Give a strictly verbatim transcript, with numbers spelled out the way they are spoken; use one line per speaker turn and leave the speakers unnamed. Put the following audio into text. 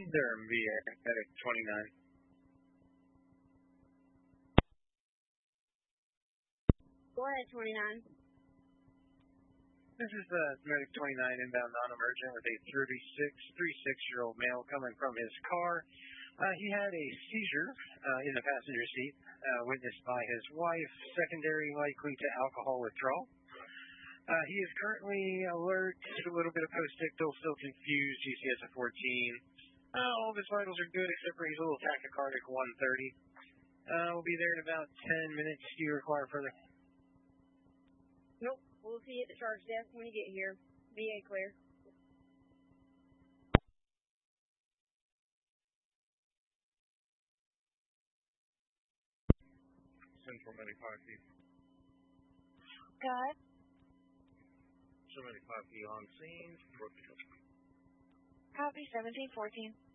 Durham, V A, Medic twenty-nine.
Go ahead, twenty-nine.
This is uh, Medic twenty-nine inbound non-emergent with a thirty-six, thirty-six-year-old male coming from his car. Uh, he had a seizure uh, in the passenger seat, uh, witnessed by his wife, secondary likely to alcohol withdrawal. Uh, he is currently alert, a little bit of postictal, still confused, G C S of fourteen. Uh, all of his vitals are good except for he's a little tachycardic, one thirty. Uh, we'll be there in about ten minutes. Do you require further?
Nope. We'll see you at the charge desk when you get here. V A clear.
Central Medic five P.
Got it.
Central Medic five P on scene.
Copy seventeen fourteen.